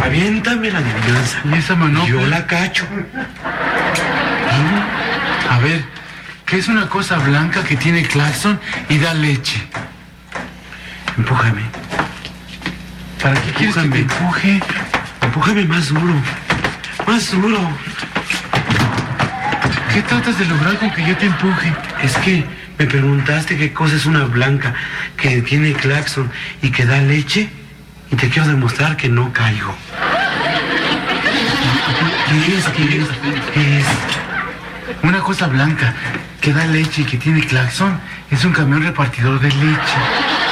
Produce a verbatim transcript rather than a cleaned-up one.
Aviéntame la adivinanza. ¿Y esa manopla? Yo la cacho. A ver, ¿qué es una cosa blanca que tiene claxon y da leche? Empújame. ¿Para qué quieres que te empuje? Empújame más duro. Más duro. ¿Qué tratas de lograr con que yo te empuje? Es que me preguntaste qué cosa es una blanca que tiene claxon y que da leche, y te quiero demostrar que no caigo. ¿Qué es? ¿Qué es? ¿Qué es? Una cosa blanca que da leche y que tiene claxon es un camión repartidor de leche.